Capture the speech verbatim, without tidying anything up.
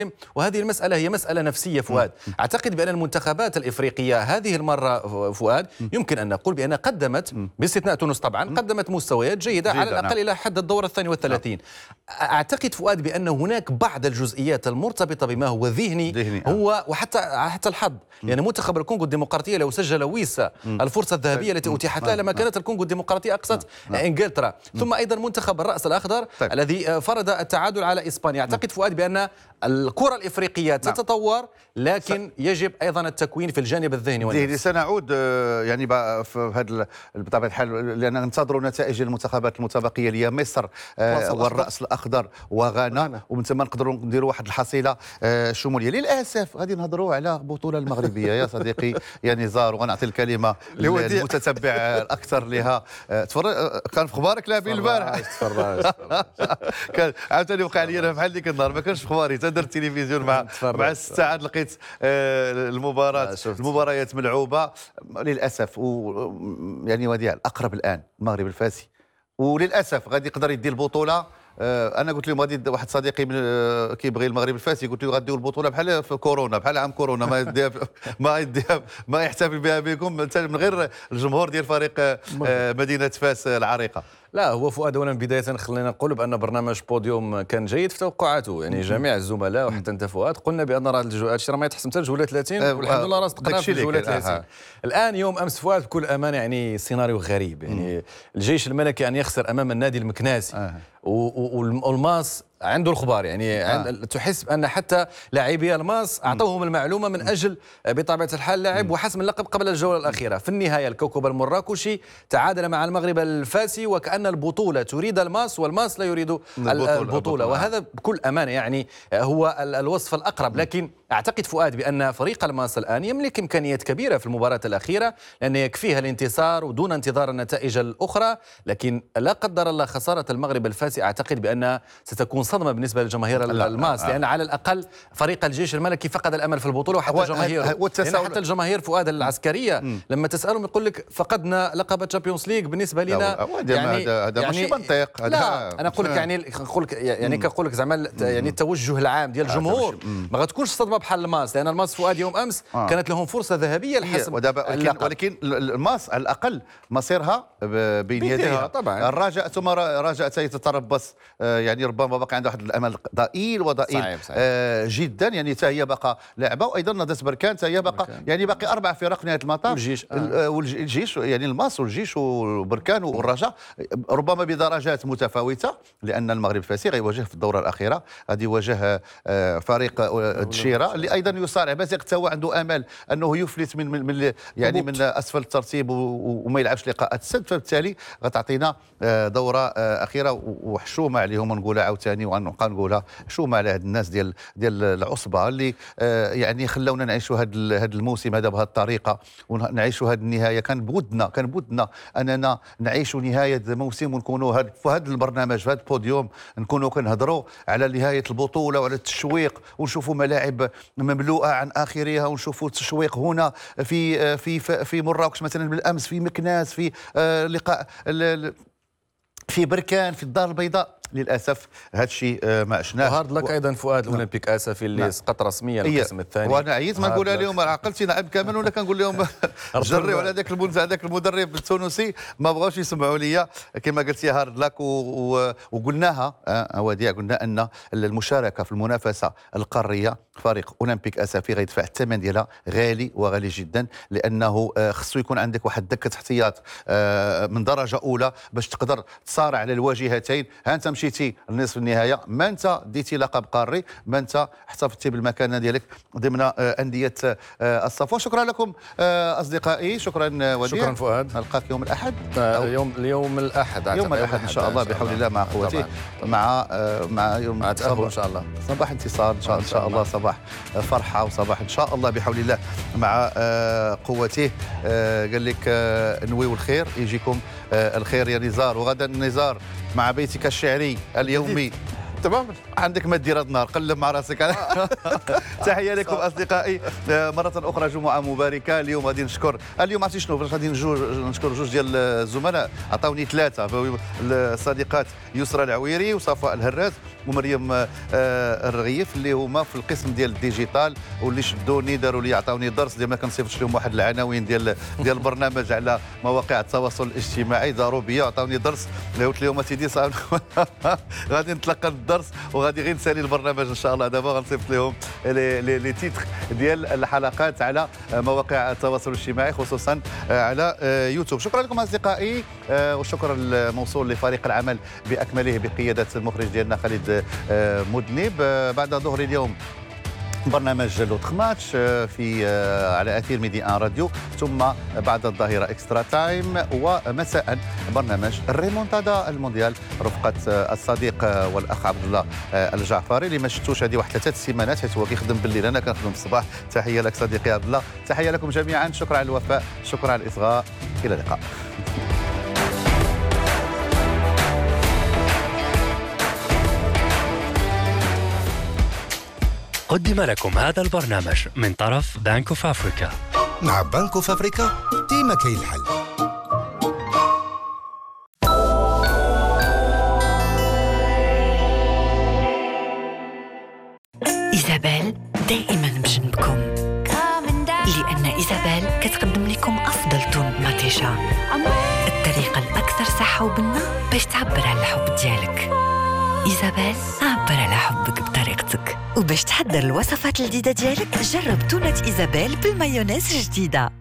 وهذه المسألة هي مسألة نفسية فؤاد. أعتقد بأن المنتخبات الإفريقية هذه المرة فؤاد يمكن أن نقول بأنها قدمت باستثناء تونس طبعا قدمت مستويات جيدة على الأقل إلى حد الدور الثاني والثلاثين. أعتقد فؤاد بأن هناك بعض الجزئيات المرتبطة بما هو ذهني, ذهني هو وحتى حتى الحظ، يعني منتخب الكونغو الديمقراطية لو سجل ويسا الفرصة الذهبية التي أتيحت له لما كانت الكونغو الديمقراطية أقصت إنجلترا. ثم أيضا منتخب الرأس الأخضر طيب. الذي فرض التعادل على إسبانيا. أعتقد فؤاد بأن الكرة الإفريقية تتطور، لكن يجب أيضا التكوين في الجانب الذهني والنفسي. سنعود يعني في هذا بطبيعة الحال لأن ننتظر نتائج المنتخبات المتبقية اللي هي مصر والرأس الأخضر وغانا، ومن ثم نقدروا نديروا واحد الحصيلة شمولية. للأسف غادي نهضروا على البطولة المغربية يا صديقي يا نزار، وغنعطي الكلمة للمتتبع الأكثر لها. تفرج كان في اخبارك لاعبين البارح؟ تفرج كان عاوتاني وقع لي انا بحال ديك النهار ما كانش في اخباري، درت التلفزيون مع مع ست ساعات لقيت المباراة المباريات ملعوبة للأسف. و يعني وديع الأقرب الآن المغرب الفاسي، وللأسف غادي يقدر يدي البطولة. انا قلت لهم غادي واحد صديقي من كيبغي المغرب الفاسي، قلت له غاديو البطوله بحال في كورونا بحال عام كورونا ما يديها ما يديها ما يحتفل بها بكم من غير الجمهور ديال فريق مدينه فاس العريقه. لا هو فؤاد اولا بدايه خلينا نقول بان برنامج بوديوم كان جيد في توقعاته، يعني جميع الزملاء وحتى انت فؤاد قلنا بان راه هذا الشيء راه ما يتحسم حتى الجوله ثلاثين والحمد لله راه صدقنا في الجوله ثلاثين. الان يوم امس فؤاد بكل امانه يعني سيناريو غريب، يعني الجيش الملكي ان يخسر امام النادي المكناسي آه. والماس عنده الخبار، يعني آه. تحس بان حتى لاعبي الماس اعطوهم المعلومه من اجل بطبيعه الحال لعب وحسم اللقب قبل الجوله الاخيره. في النهايه الكوكب المراكشي تعادل مع المغرب الفاسي، وكأن البطوله تريد الماس والماس لا يريد البطوله, البطولة. وهذا بكل امانه يعني هو الوصف الاقرب. لكن اعتقد فؤاد بان فريق الماس الان يملك امكانيات كبيره في المباراه الاخيره، لان يكفيها الانتصار ودون انتظار النتائج الاخرى. لكن لا قدر الله خساره المغرب الفاسي اعتقد بانها ستكون صدمه بالنسبه لجماهير الماس، لان على الاقل فريق الجيش الملكي فقد الامل في البطوله وحتى جماهيره، لان حتى الجماهير فؤاد العسكريه مم. لما تسالهم يقول لك فقدنا لقب الشامبيونز ليج بالنسبه لنا. يعني هذا ماشي منطق. لا انا اقول لك يعني نقول لك يعني كنقول لك زعما يعني التوجه العام ديال الجمهور ما غتكونش صدمه بحال الماس، لان الماس فؤاد يوم امس آه. كانت لهم فرصه ذهبيه لحسم اللقب. ولكن الماس على الاقل مصيرها بين يديها طبعا. الرجاء ثم رجاء تتربص، يعني ربما باقي عندها واحد الامل ضئيل وضئيل صحيح صحيح. آه جدا، يعني حتى هي باقا لاعبه، وايضا نهضه بركان حتى هي باقا، يعني باقي اربع فرق نهايه المطاف. والجيش آه. والجيش يعني الماس والجيش وبركان والرجاء ربما بدرجات متفاوته، لان المغرب الفاسي غيواجه في الدوره الاخيره غادي يواجه آه فريق الدشيره اللي ايضا يصارع بازيغ حتى هو عنده امل انه يفلت من, من, من يعني من اسفل الترتيب وما يلعبش لقاءات السد، فبالتالي غتعطينا دوره اخيره وحشومه عليهم، نقولها عاوتاني ونبقى نقولها حشومه على هاد الناس ديال ديال العصبه اللي يعني خلونا نعيشوا هذا هذا الموسم هذا بهذه الطريقه ونعيشوا هذه النهايه. كان بودنا كان بودنا اننا نعيشوا نهايه موسم ونكونوا في هذا البرنامج في هذا البوديوم نكونوا كنهضروا على نهايه البطوله وعلى التشويق، ونشوفوا ملاعب مملوءه عن اخرها، ونشوفوا التشويق هنا في في في مراكش مثلا بالامس، في مكناس، في لقاء في بركان، في الدار البيضاء. للاسف هذا الشيء ما عشناه. وهارد لك ايضا فؤاد الاولمبيك اسفي اللي سقط رسميا القسم الثاني. وانا عييت ما نقولها لهم، عقلتي نعم كامل ولا كنقول لهم جريوا على ذاك هذاك المدرب التونسي، ما بغاوش يسمعوا لي كما قلت يا هارد لك. وقلناها وديع، قلنا ان المشاركه في المنافسه القاريه فريق اولمبيك اسفي غيدفع الثمن ديالها غالي وغالي جدا، لانه خصو يكون عندك واحد دكه احتياط من درجه اولى باش تقدر تصارع على الواجهتين. ها انت مشيتي لنصف النهايه، ما انت ديتي لقب قاري، ما انت احتفظتي بالمكانه ديالك ضمن انديه الصفوه. شكرا لكم اصدقائي، شكرا وديع. شكرا فؤاد. نلقاك يوم الاحد يوم اليوم الاحد يوم الاحد ان شاء الله بحول الله مع قوته، مع مع يوم مع تأهل ان شاء الله، صباح انتصار ان شاء, إن شاء الله، صباح فرحه وصباح ان شاء الله بحول الله مع قوته. قال لك نويو الخير، يجيكم الخير يا نزار. وغدا النزار مع بيتك الشعري اليومي تمام. عندك ما دير هذا النهار قلب مع راسك. تحيه لكم اصدقائي مره اخرى، جمعه مباركه. اليوم غادي نشكر اليوم عرفتي شنو غادي نشكر جوج ديال الزملاء عطاوني ثلاثه الصديقات يسرى العويري وصفاء الهراز ومريم الرغيف اللي هما في القسم ديال الديجيتال واللي شدوني داروا لي عطاوني درس ديال ما كنصيفطش لهم واحد العناوين ديال ديال البرنامج على مواقع التواصل الاجتماعي، داروا بيا عطاوني درس قلت لهم سيدي صاحبي غادي نتلقى الدرس وغادي غير نسالي البرنامج ان شاء الله. دابا غنصيفط لهم لي لي, لي تيتر ديال الحلقات على مواقع التواصل الاجتماعي خصوصا على يوتيوب. شكرا لكم اصدقائي، والشكر الموصول لفريق العمل باكمله بقياده المخرج ديالنا خالد مذنب. بعد ظهر اليوم برنامج لوتر ماتش في على اثير ميدي ان راديو، ثم بعد الظهيره اكسترا تايم، ومساء برنامج الريمونتادا المونديال رفقه الصديق والاخ عبد الله الجعفري اللي ما شفتوش هذه واحد ثلاث سيمانات حيت هو كيخدم بالليل انا كنخدم الصباح. تحيه لك صديقي عبد الله، تحيه لكم جميعا، شكرا على الوفاء، شكرا على الاصغاء، الى اللقاء. قدم لكم هذا البرنامج من طرف بنك اوف افريكا. مع بنك اوف افريكا ديما كاين الحل. إيزابيل دائما بجنبكم، لأن إيزابيل كتقدم لكم أفضل تون ماتيشا، الطريقة الأكثر صحة وبنة باش تعبر على الحب ديالك. إيزابيل، عبر على حبك بطريقتك. وباش تحضر الوصفات الجديدة ديالك جرب تونة إيزابيل بالمايونيز الجديدة.